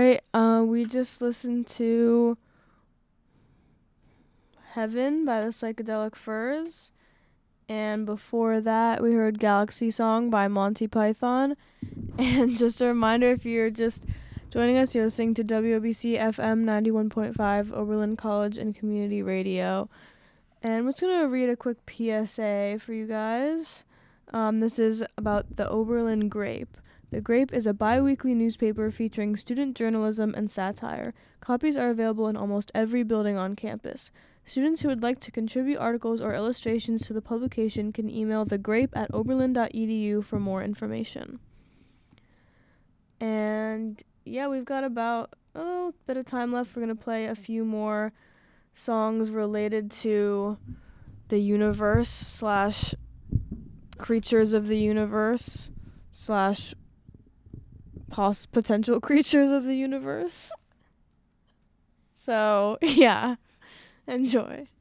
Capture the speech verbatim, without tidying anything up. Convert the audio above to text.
right, uh, we just listened to Heaven by the Psychedelic Furs. And before that, we heard Galaxy Song by Monty Python. And just a reminder, if you're just joining us, you're listening to W O B C F M ninety-one point five, Oberlin College and Community Radio. And I'm just going to read a quick P S A for you guys. Um, this is about the Oberlin Grape. The Grape is a bi-weekly newspaper featuring student journalism and satire. Copies are available in almost every building on campus. Students who would like to contribute articles or illustrations to the publication can email thegrape at oberlin dot e d u for more information. And yeah, we've got about a little bit of time left. We're going to play a few more songs related to the universe slash creatures of the universe slash pos- potential creatures of the universe. So, yeah. Enjoy.